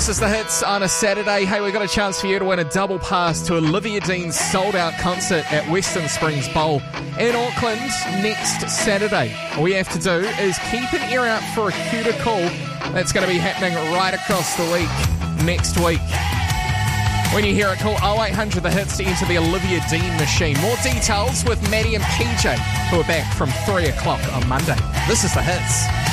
This is the hits on a Saturday. Hey, we've got a chance for you to win a double pass to Olivia Dean's sold-out concert at Western Springs Bowl in Auckland next Saturday. All you have to do is keep an ear out for a cue to call. That's going to be happening right across the week next week. When you hear it, call 0800 The Hits to enter the Olivia Dean machine. More details with Maddie and PJ, who are back from 3 o'clock on Monday. This is The Hits.